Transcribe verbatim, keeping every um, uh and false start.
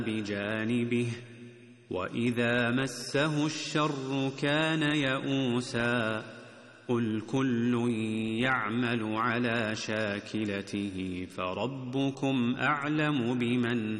بجانبه وإذا مسه الشر كان يئوسا قل كل يعمل على شاكلته فربكم أعلم بمن